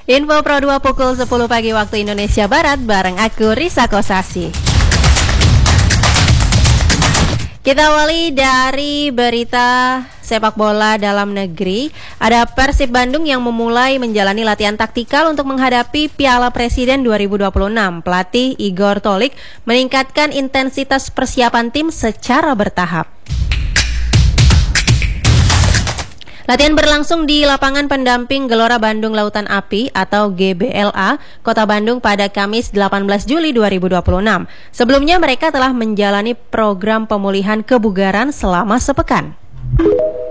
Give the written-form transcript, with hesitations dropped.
Info Pro 2 pukul 10 pagi waktu Indonesia Barat bareng aku Risa Kosasi. Kita awali dari berita sepak bola dalam negeri. Ada Persib Bandung yang memulai menjalani latihan taktikal untuk menghadapi Piala Presiden 2026. Pelatih Igor Tolik meningkatkan intensitas persiapan tim secara bertahap. Latihan berlangsung di lapangan pendamping Gelora Bandung Lautan Api atau GBLA, Kota Bandung pada Kamis 18 Juli 2026. Sebelumnya mereka telah menjalani program pemulihan kebugaran selama sepekan.